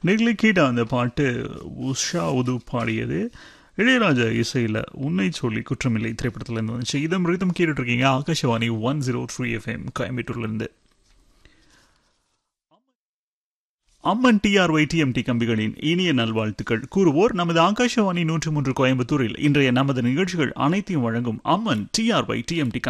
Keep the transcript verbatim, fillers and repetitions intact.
நெகிழி கீட அந்த பாட்டு உஷா உது பாடியது. இளையராஜா இசையில் உன்னை சொல்லி குற்றமில்லை திரைப்படத்தில் இருந்து வந்துச்சு. இதம் ரிதம் கேட்டுட்ருக்கீங்க Akashvani one zero three FM கோயம்புத்தூர்லேருந்து. அம்மன் டிஆர்ஒய் டிஎம்டி கம்பிகளின் இனிய நல்வாழ்த்துக்கள் கூறுவோர் நமது ஆகாஷவாணி நூற்று மூன்று கோயம்புத்தூரில் இன்றைய நமது நிகழ்ச்சிகள் அனைத்தையும் வழங்கும் அம்மன் டிஆர்ஒய் டிஎம்டி